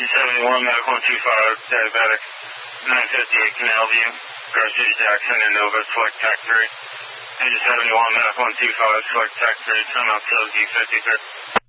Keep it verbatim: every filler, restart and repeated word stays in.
Engine seventy-one, Medic one two five, diabetic, nine fifty-eight Canal View, Garcia Jackson, and Nova, select T A C three. Engine seventy-one, Medic one two five, select T A C three, turn out to D fifty-three.